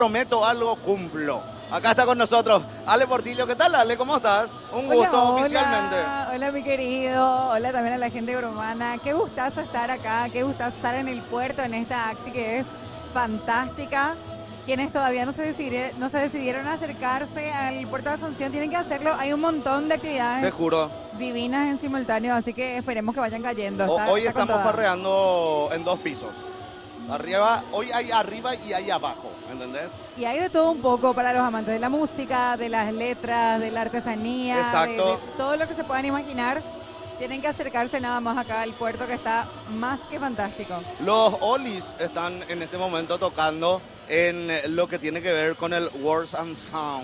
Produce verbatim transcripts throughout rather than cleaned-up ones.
prometo algo, cumplo. Acá está con nosotros Ale Portillo. ¿Qué tal, Ale? ¿Cómo estás? Un Hola, gusto hola, oficialmente. hola mi querido, hola también a la gente urbana. Qué gustazo estar acá, qué gustazo estar en el puerto en esta acti que es fantástica. Quienes todavía no se, decidieron, no se decidieron a acercarse al puerto de Asunción tienen que hacerlo. Hay un montón de Te actividades juro. divinas en simultáneo, así que esperemos que vayan cayendo. O- Está, hoy está con estamos toda. farreando en dos pisos. Arriba, hoy hay arriba y hay abajo, ¿entendés? Y hay de todo un poco para los amantes de la música, de las letras, de la artesanía, de, Exacto. de todo lo que se puedan imaginar. Tienen que acercarse nada más acá al puerto que está más que fantástico. Los Olis están en este momento tocando en lo que tiene que ver con el Words and Sound.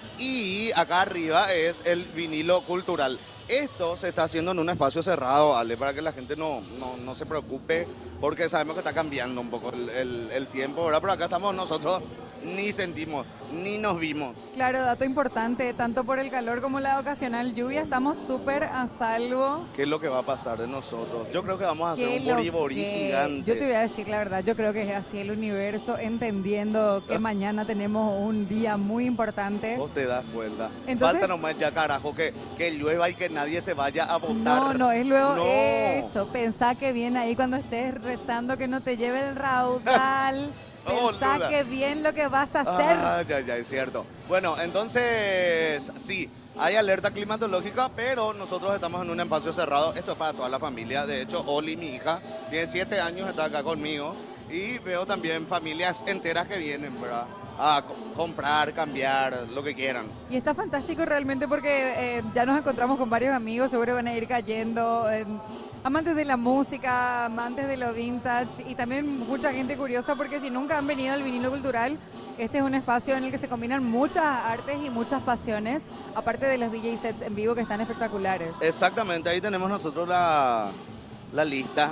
Y acá arriba es el vinilo cultural. Esto se está haciendo en un espacio cerrado, Ale, para que la gente no, no, no se preocupe, porque sabemos que está cambiando un poco el, el- el tiempo, ¿verdad? Pero acá estamos nosotros, ni sentimos, ni nos vimos. Claro, dato importante, tanto por el calor como la ocasional lluvia, estamos súper a salvo. ¿Qué es lo que va a pasar de nosotros? Yo creo que vamos a hacer Que un lo boriborí que- gigante. Yo te voy a decir la verdad, yo creo que es así el universo, entendiendo que mañana tenemos un día muy importante. Vos te das cuenta. Entonces- Falta nomás ya, carajo, que, que llueva y que nadie se vaya a votar. No, no, es luego No. eso. Pensá que bien ahí cuando estés rezando que no te lleve el raudal. Oh, Pensá boluda. que bien lo que vas a hacer. Ah, ya, ya, es cierto. Bueno, entonces, sí, hay alerta climatológica, pero nosotros estamos en un espacio cerrado. Esto es para toda la familia. De hecho, Oli, mi hija, tiene siete años, está acá conmigo. Y veo también familias enteras que vienen, ¿verdad? A co- comprar, cambiar, lo que quieran. Y está fantástico realmente porque eh, ya nos encontramos con varios amigos, seguro van a ir cayendo. eh, amantes de la música, amantes de lo vintage y también mucha gente curiosa porque si nunca han venido al vinilo cultural, este es un espacio en el que se combinan muchas artes y muchas pasiones, aparte de los D J sets en vivo que están espectaculares. Exactamente, ahí tenemos nosotros la, la lista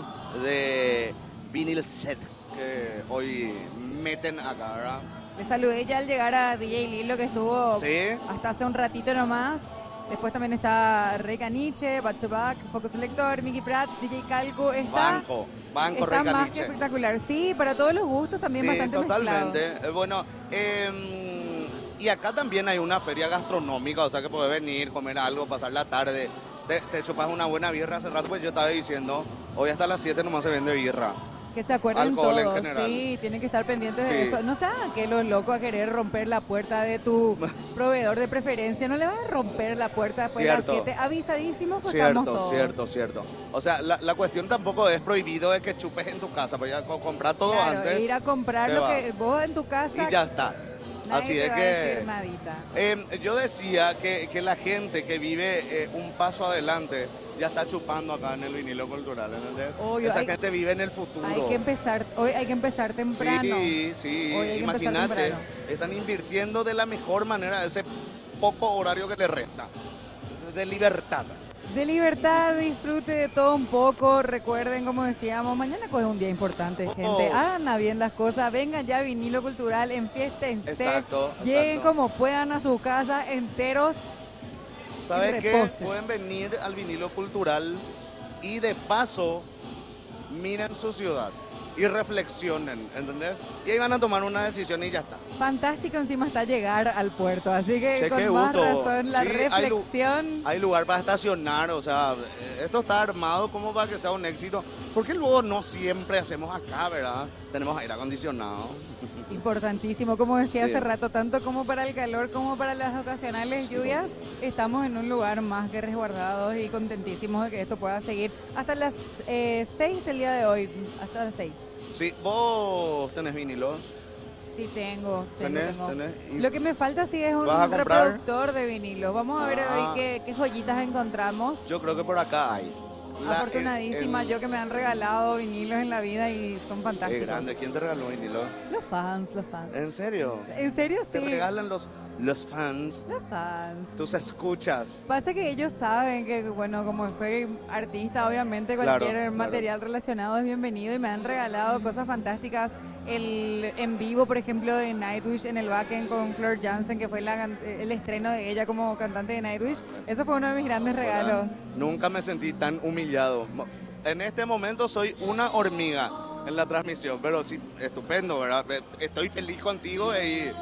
de vinyl set que hoy meten acá, ¿verdad? Le saludé ya al llegar a D J Lilo que estuvo Sí. hasta hace un ratito nomás. Después también está Rey Caniche, Bacho Back, Focus Selector, Mickey Prats, D J Calco. Está, Banco, Banco está más que Recaniche. espectacular. Sí, para todos los gustos también Sí, bastante totalmente. mezclado. Eh, Bueno, em, y acá también hay una feria gastronómica, o sea que puedes venir, comer algo, pasar la tarde. Te, te chupas una buena birra hace rato, pues yo estaba diciendo, hoy hasta las siete nomás se vende birra. Que se acuerden Alcohol en todos, general. sí, tienen que estar pendientes Sí. de eso. No se hagan que los locos a querer romper la puerta de tu proveedor de preferencia. No le vas a romper la puerta después Cierto. de las siete. Avisadísimos, pues estamos Cierto, todos. cierto, cierto. O sea, la, la cuestión tampoco es prohibido de que chupes en tu casa, pues ya co- comprar todo Claro, antes ir a comprar te lo va. que vos en tu casa. y ya está. Nadie Así te es va a que decir nadita. eh, yo decía que, que la gente que vive eh, un paso adelante ya está chupando acá en el vinilo cultural, ¿entendés? Obvio, Esa hay- gente vive en el futuro. Hay que empezar, hoy hay que empezar temprano. Sí, sí, Hoy hay que empezar imagínate, temprano. están invirtiendo de la mejor manera ese poco horario que les resta, de libertad. De libertad, disfrute de todo un poco. Recuerden, como decíamos, mañana pues, es un día importante, gente. Oh. Hagan bien las cosas, vengan ya a vinilo cultural, enfiestense, Exacto, lleguen exacto. como puedan a su casa enteros. ¿Sabes Y qué? reposen. Pueden venir al vinilo cultural y de paso miren su ciudad y reflexionen, ¿entendés? Y ahí van a tomar una decisión y ya está. Fantástico encima está llegar al puerto, así que Che, con qué más gusto. razón la Sí, hay lu- reflexión. Hay lugar para estacionar, o sea, eh, esto está armado como para que sea un éxito. Porque luego no siempre hacemos acá, ¿verdad? Tenemos aire acondicionado. Importantísimo, como decía Sí. hace rato, tanto como para el calor como para las ocasionales Sí. lluvias, estamos en un lugar más que resguardados y contentísimos de que esto pueda seguir hasta las eh, seis del día de hoy, hasta las seis. Sí, vos tenés vinilos. Sí, tengo, tengo, ¿Tenés? tengo. ¿Tenés? Y- Lo que me falta sí es un ¿Vas a comprar? reproductor de vinilos. Vamos a ver Ah. hoy qué, qué joyitas encontramos. Yo creo que por acá hay. La- Afortunadísima el- yo que me han regalado vinilos en la vida y son Qué fantásticos. grande, ¿quién te regaló vinilos? Los fans, los fans. ¿En serio? ¿En serio? Te Sí. regalan los, los fans, Los fans. tus escuchas. Pasa que ellos saben que, bueno, como soy artista, obviamente Claro, cualquier claro. material relacionado es bienvenido y me han regalado cosas fantásticas. El en vivo, por ejemplo, de Nightwish en el Wacken con Flor Jansen, que fue la can- el estreno de ella como cantante de Nightwish. Eso fue uno de mis grandes regalos. Nunca me sentí tan humillado. Mo- En este momento soy una hormiga. en la transmisión, pero sí, estupendo, ¿verdad? Estoy feliz contigo y